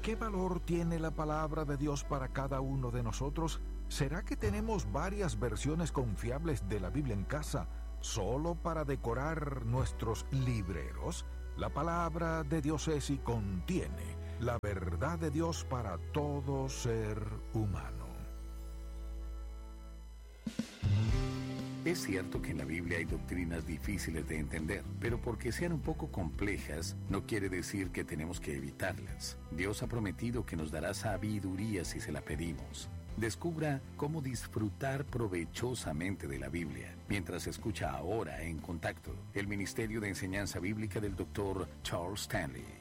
¿Qué valor tiene la palabra de Dios para cada uno de nosotros? ¿Será que tenemos varias versiones confiables de la Biblia en casa solo para decorar nuestros libreros? La palabra de Dios es y contiene la verdad de Dios para todo ser humano. Es cierto que en la Biblia hay doctrinas difíciles de entender, pero porque sean un poco complejas, no quiere decir que tenemos que evitarlas. Dios ha prometido que nos dará sabiduría si se la pedimos. Descubra cómo disfrutar provechosamente de la Biblia, mientras escucha ahora en Contacto, el Ministerio de Enseñanza Bíblica del Dr. Charles Stanley.